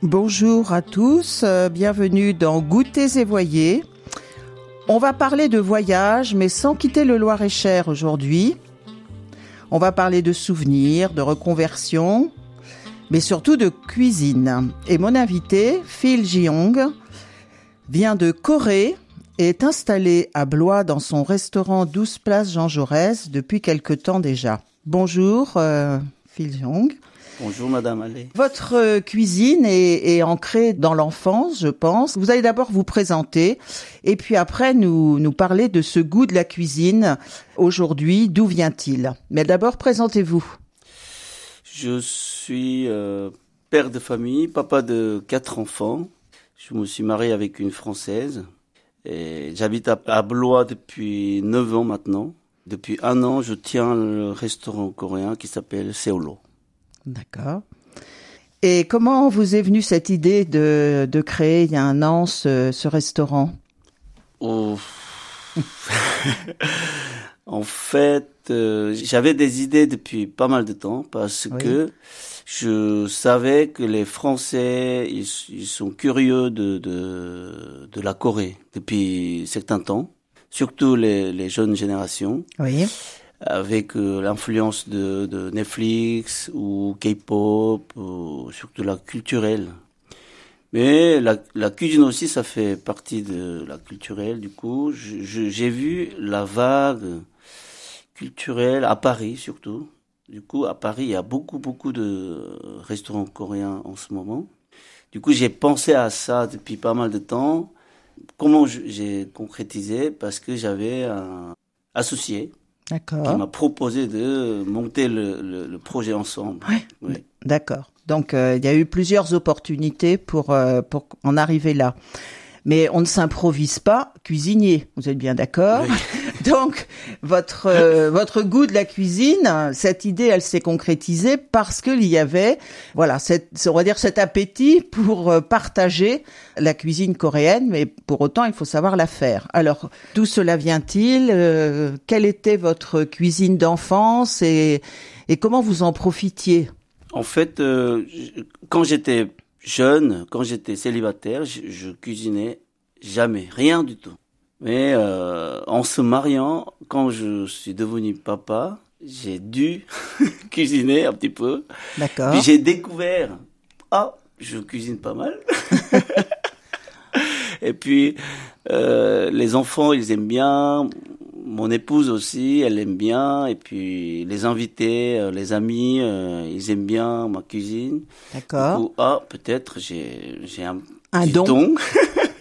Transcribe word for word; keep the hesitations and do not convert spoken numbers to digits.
Bonjour à tous, euh, bienvenue dans Goûtez et Voyez. On va parler de voyage, mais sans quitter le Loir-et-Cher aujourd'hui. On va parler de souvenirs, de reconversion, mais surtout de cuisine. Et mon invité, Phil Jeong, vient de Corée et est installé à Blois dans son restaurant douze place Jean Jaurès depuis quelque temps déjà. Bonjour, euh, Phil Jeong. Bonjour Madame Allais. Votre cuisine est, est ancrée dans l'enfance, je pense. Vous allez d'abord vous présenter et puis après nous, nous parler de ce goût de la cuisine aujourd'hui. D'où vient-il? Mais d'abord, présentez-vous. Je suis euh, père de famille, papa de quatre enfants. Je me suis marié avec une Française et j'habite à, à Blois depuis neuf ans maintenant. Depuis un an, je tiens le restaurant coréen qui s'appelle Seolo. D'accord. Et comment vous est venue cette idée de, de créer il y a un an ce, ce restaurant? Oh. En fait, euh, j'avais des idées depuis pas mal de temps parce oui. que je savais que les Français, ils, ils sont curieux de, de, de la Corée depuis certains temps, surtout les, les jeunes générations. Oui. Avec euh, l'influence de, de Netflix ou K-pop, ou surtout la culturelle. Mais la, la cuisine aussi, ça fait partie de la culturelle. Du coup, je, je, j'ai vu la vague culturelle à Paris surtout. Du coup, à Paris, il y a beaucoup, beaucoup de restaurants coréens en ce moment. Du coup, j'ai pensé à ça depuis pas mal de temps. Comment je, j'ai concrétisé? Parce que j'avais un associé. D'accord. Qui m'a proposé de monter le, le, le projet ensemble. Ouais. Oui. D'accord. Donc, euh, il y a eu plusieurs opportunités pour, euh, pour en arriver là. Mais on ne s'improvise pas cuisinier, vous êtes bien d'accord? Oui. Donc, votre euh, votre goût de la cuisine, cette idée, elle s'est concrétisée parce qu'il y avait, voilà, cette, on va dire cet appétit pour partager la cuisine coréenne, mais pour autant, il faut savoir la faire. Alors, d'où cela vient-il? euh, Quelle était votre cuisine d'enfance et, et comment vous en profitiez? En fait, euh, quand j'étais jeune, quand j'étais célibataire, je, je cuisinais jamais, rien du tout. Mais euh, en se mariant, quand je suis devenu papa, j'ai dû cuisiner un petit peu. D'accord. Puis j'ai découvert, ah, je cuisine pas mal. Et puis euh, les enfants, ils aiment bien. Mon épouse aussi, elle aime bien. Et puis les invités, les amis, euh, ils aiment bien ma cuisine. D'accord. Du coup, ah, peut-être j'ai j'ai un, un petit don. don.